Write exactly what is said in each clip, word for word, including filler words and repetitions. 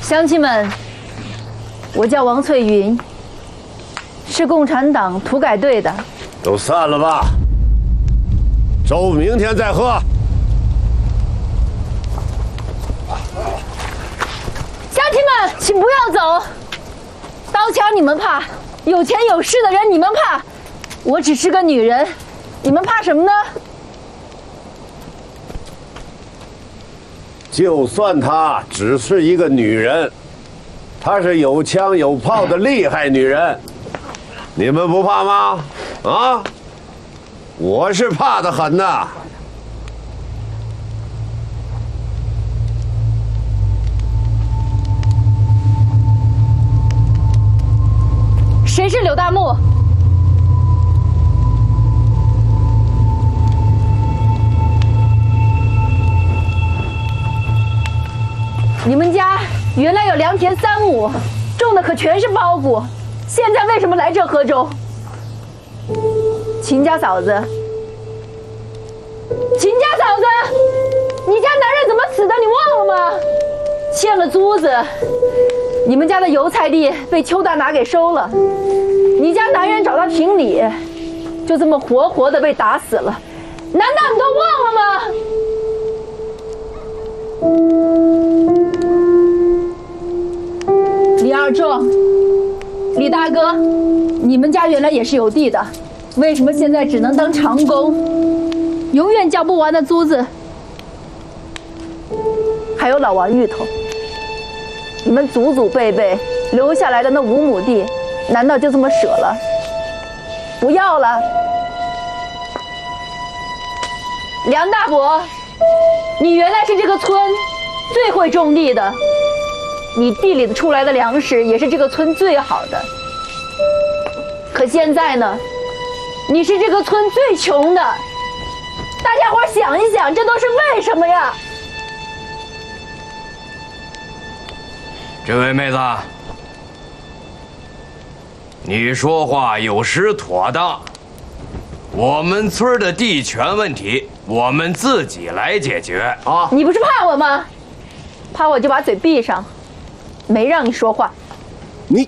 乡亲们，我叫王翠云，是共产党土改队的。 都散了吧，粥明天再喝。 乡亲们，请不要走，刀枪你们怕，有钱有势的人你们怕，我只是个女人，你们怕什么呢？ 就算她只是一个女人，她是有枪有炮的厉害女人，你们不怕吗？啊，我是怕得很呐。 谁是柳大木？你们家原来有良田三亩，种的可全是苞谷，现在为什么来这喝粥？秦家嫂子，秦家嫂子，你家男人怎么死的？你忘了吗？欠了租子，你们家的油菜地被邱大拿给收了，你家男人找他评理，就这么活活的被打死了，难道你都忘了吗？李二壮，李大哥，你们家原来也是有地的，为什么现在只能当长工？永远交不完的租子。还有老王芋头，你们祖祖辈辈留下来的那五亩地，难道就这么舍了？不要了？梁大伯，你原来是这个村最会种地的。你地里出来的粮食也是这个村最好的，可现在呢，你是这个村最穷的。大家伙想一想，这都是为什么呀？ 这位妹子，你说话有失妥当。我们村的地权问题，我们自己来解决啊！ 你不是怕我吗？怕我就把嘴闭上。没让你说话， 你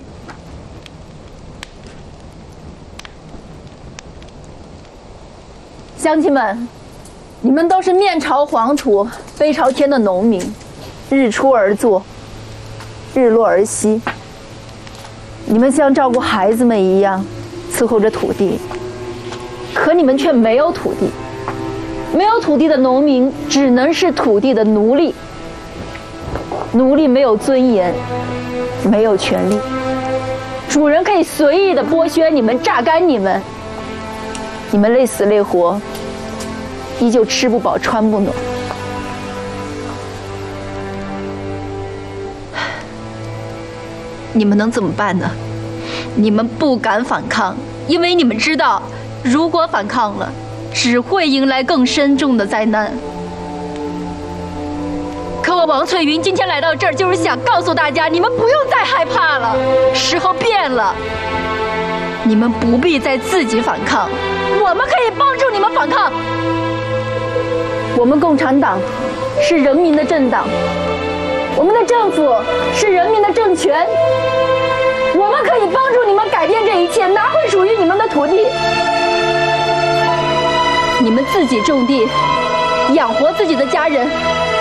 乡亲们，你们都是面朝黄土背朝天的农民，日出而作，日落而息。你们像照顾孩子们一样伺候着土地，可你们却没有土地。没有土地的农民只能是土地的奴隶。奴隶没有尊严，没有权利，主人可以随意的剥削你们，榨干你们，你们累死累活，依旧吃不饱穿不暖。你们能怎么办呢？你们不敢反抗，因为你们知道，如果反抗了，只会迎来更深重的灾难。可我王翠云今天来到这儿，就是想告诉大家，你们不用再害怕了，时候变了，你们不必再自己反抗，我们可以帮助你们反抗。我们共产党是人民的政党，我们的政府是人民的政权，我们可以帮助你们改变这一切，拿回属于你们的土地。你们自己种地，养活自己的家人。